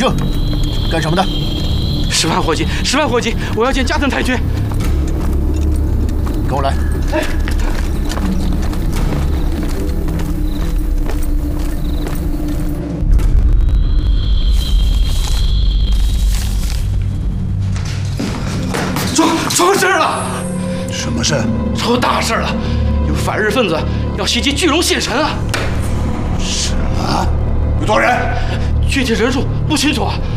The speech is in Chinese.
正，干什么的 ？10万火急，10万火急！我要见加藤太君。 跟我来。 哎。 出事了！ 什么事？ 出大事了！有反日分子要袭击巨龙县城啊！ 什么？有多少人？ 具体人数不清楚啊。